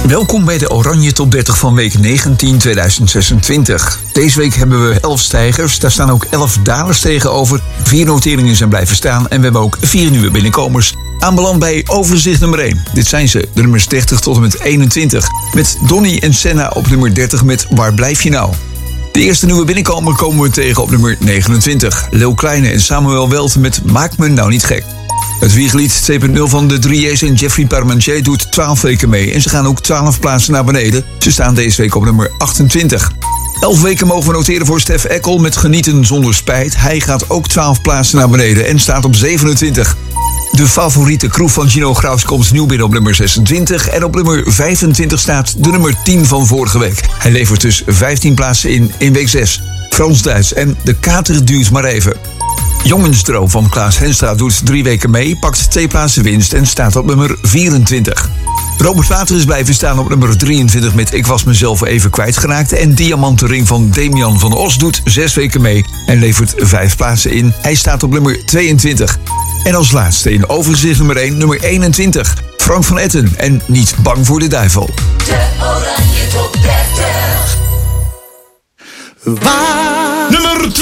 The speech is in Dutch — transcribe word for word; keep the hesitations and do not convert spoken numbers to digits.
Welkom bij de Oranje Top dertig van week negentien tweeduizend zesentwintig. Deze week hebben we elf stijgers, daar staan ook elf dalers tegenover. Vier noteringen zijn blijven staan en we hebben ook vier nieuwe binnenkomers. Aanbeland bij overzicht nummer één. Dit zijn ze, de nummers dertig tot en met eenentwintig. Met Donny en Senna op nummer dertig met Waar blijf je nou? De eerste nieuwe binnenkomer komen we tegen op nummer negenentwintig. Leeuw Kleine en Samuel Welte met Maak me nou niet gek. Het Wieglied twee punt nul van de drie J's en Jeffrey Parmentier doet twaalf weken mee. En ze gaan ook twaalf plaatsen naar beneden. Ze staan deze week op nummer achtentwintig. elf weken mogen we noteren voor Stef Eckel met Genieten zonder spijt. Hij gaat ook twaalf plaatsen naar beneden en staat op zevenentwintig. De favoriete kroeg van Gino Graus komt nieuw binnen op nummer zesentwintig. En op nummer vijfentwintig staat de nummer tien van vorige week. Hij levert dus vijftien plaatsen in in week zes. Frans Duits en De Kater duurt maar even. Jongensdroom van Klaas Henstra doet drie weken mee, pakt twee plaatsen winst en staat op nummer vierentwintig. Robert Water is blijven staan op nummer drieëntwintig met Ik was mezelf even kwijtgeraakt. En Diamanten Ring van Damian van Os doet zes weken mee en levert vijf plaatsen in. Hij staat op nummer tweeëntwintig. En als laatste in overzicht nummer één, nummer eenentwintig. Frank van Etten en Niet bang voor de duivel. De Oranje Top dertig. Waar? Nummer